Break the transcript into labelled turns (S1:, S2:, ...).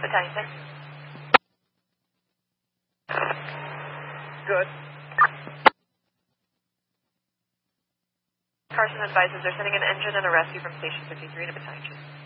S1: Battalion.
S2: Good.
S1: Carson advises they're sending an engine and a rescue from Station 53 to Battalion.